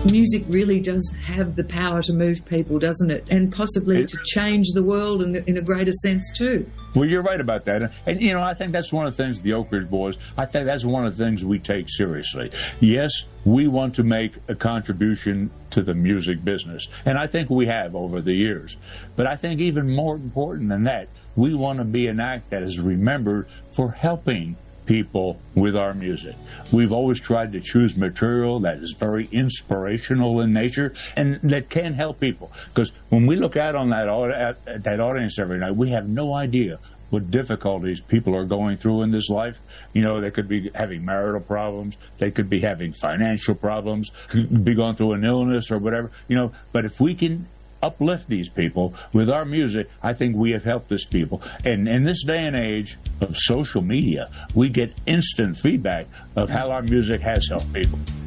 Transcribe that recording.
Music really does have the power to move people, doesn't it? And possibly to change the world in a greater sense too. Well, you're right about that. And, you know, I think that's one of the things, the Oak Ridge Boys, I think that's one of the things we take seriously. Yes, we want to make a contribution to the music business, and I think we have over the years. But I think even more important than that, we want to be an act that is remembered for helping people with our music. We've always tried to choose material that is very inspirational in nature and that can help people. Because when we look out on that audience every night, we have no idea what difficulties people are going through in this life. You know, they could be having marital problems, they could be having financial problems, could be going through an illness or whatever, you know. But if we can uplift these people with our music, I think we have helped these people. And in this day and age of social media, we get instant feedback of how our music has helped people.